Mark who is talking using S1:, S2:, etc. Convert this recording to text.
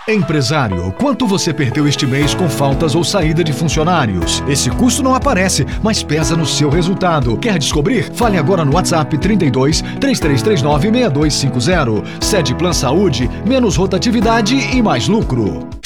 S1: Empresário, quanto você perdeu este mês com faltas ou saída de funcionários? Esse custo não aparece, mas pesa no seu resultado. Quer descobrir? Fale agora no WhatsApp 32 3339 6250. Cedplan Saúde, menos rotatividade e mais lucro.